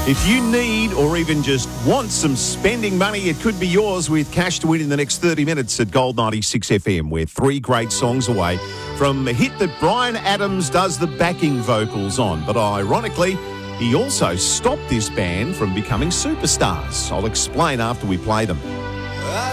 If you need or even just want some spending money, it could be yours with cash to win in the next 30 minutes at Gold 96 FM. We're 3 great songs away from a hit that Bryan Adams does the backing vocals on. But ironically, he also stopped this band from becoming superstars. I'll explain after we play them.